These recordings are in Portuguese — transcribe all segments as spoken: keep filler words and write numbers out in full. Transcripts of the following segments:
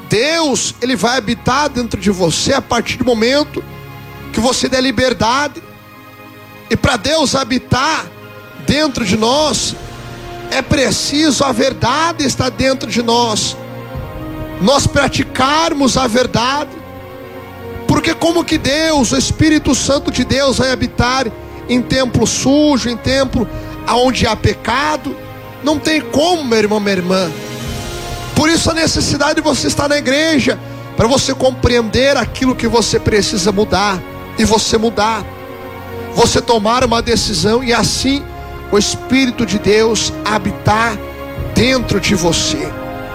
Deus, Ele vai habitar dentro de você a partir do momento que você der liberdade. E para Deus habitar dentro de nós, é preciso a verdade estar dentro de nós, nós praticarmos a verdade. Porque como que Deus, o Espírito Santo de Deus, vai habitar em templo sujo, em templo onde há pecado? Não tem como, meu irmão, minha irmã. Por isso a necessidade de você estar na igreja, para você compreender aquilo que você precisa mudar, e você mudar, você tomar uma decisão, e assim o Espírito de Deus habitar dentro de você.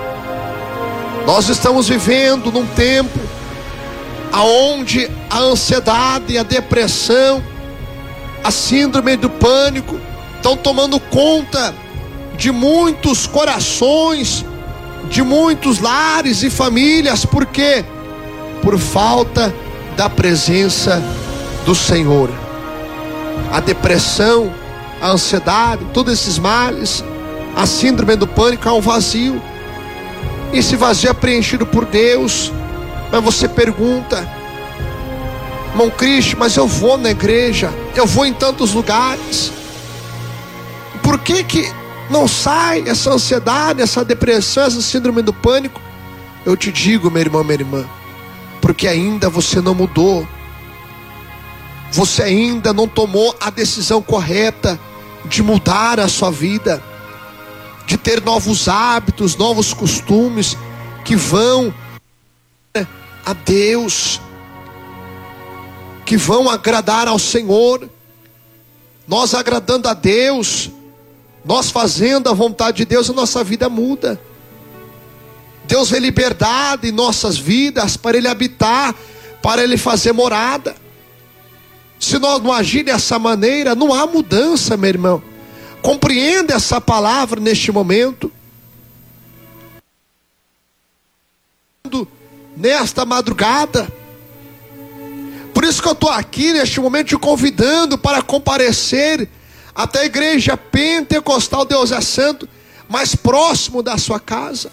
Nós estamos vivendo num tempo aonde a ansiedade, a depressão, a síndrome do pânico estão tomando conta de muitos corações, de muitos lares e famílias. Por quê? Por falta da presença do Senhor. A depressão, a ansiedade, todos esses males, a síndrome do pânico, há um vazio. Esse vazio é preenchido por Deus. Mas você pergunta: irmão Cristo, mas eu vou na igreja, eu vou em tantos lugares, por que que não sai essa ansiedade, essa depressão, essa síndrome do pânico? Eu te digo, meu irmão, minha irmã, porque ainda você não mudou. Você ainda não tomou a decisão correta de mudar a sua vida, de ter novos hábitos, novos costumes que vão a Deus, que vão agradar ao Senhor. Nós agradando a Deus, nós fazendo a vontade de Deus, a nossa vida muda. Deus vê liberdade em nossas vidas para Ele habitar, para Ele fazer morada. Se nós não agir dessa maneira, não há mudança, meu irmão. Compreenda essa palavra neste momento. Nesta madrugada. Por isso que eu estou aqui neste momento te convidando para comparecer até a igreja pentecostal Deus é Santo, mais próximo da sua casa.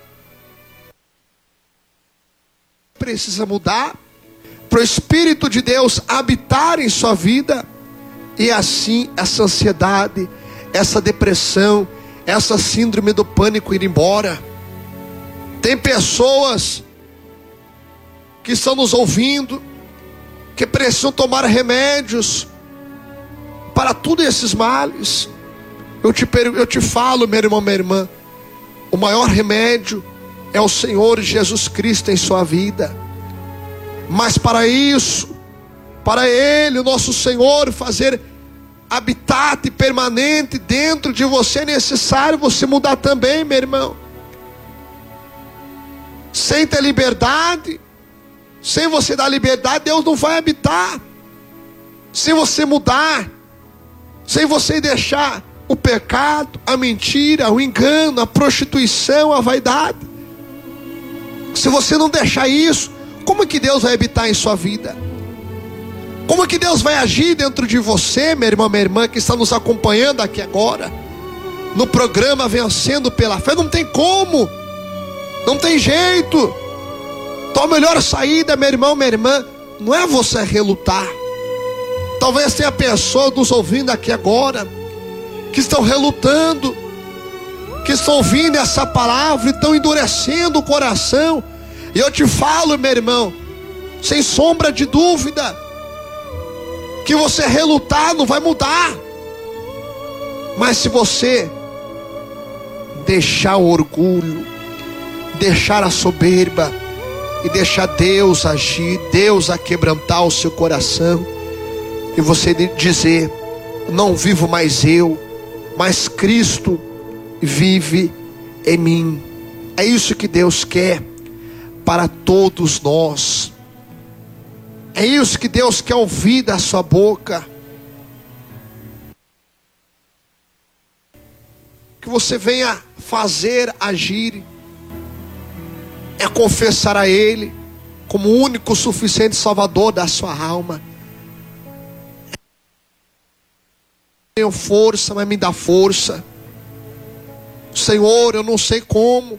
Precisa mudar, para o Espírito de Deus habitar em sua vida, e assim essa ansiedade, essa depressão, essa síndrome do pânico ir embora. Tem pessoas que estão nos ouvindo, que precisam tomar remédios para todos esses males. Eu te, eu te falo, meu irmão, minha irmã, o maior remédio é o Senhor Jesus Cristo em sua vida. Mas para isso, para Ele, o nosso Senhor, fazer habitat permanente dentro de você, é necessário você mudar também, meu irmão. Sem ter liberdade, sem você dar liberdade, Deus não vai habitar. Sem você mudar, sem você deixar o pecado, a mentira, o engano, a prostituição, a vaidade, se você não deixar isso, como que Deus vai habitar em sua vida? Como que Deus vai agir dentro de você, meu irmão, minha irmã, que está nos acompanhando aqui agora, no programa Vencendo pela Fé? Não tem como, não tem jeito. Então a melhor saída, meu irmão, minha irmã, não é você relutar. Talvez tenha pessoas nos ouvindo aqui agora, que estão relutando, que estão ouvindo essa palavra e estão endurecendo o coração. E eu te falo, meu irmão, sem sombra de dúvida, que você relutar não vai mudar. Mas se você deixar o orgulho, deixar a soberba, e deixar Deus agir, Deus a quebrantar o seu coração, e você dizer: não vivo mais eu, mas Cristo vive em mim. É isso que Deus quer para todos nós. É isso que Deus quer ouvir da sua boca. Que você venha fazer, agir, é confessar a Ele como o único suficiente Salvador da sua alma. Eu tenho força, mas me dá força. Senhor, eu não sei como,